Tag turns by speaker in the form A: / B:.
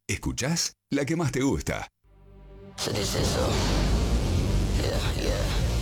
A: Escuchás la que más te gusta.
B: Se dice eso. Yeah, yeah.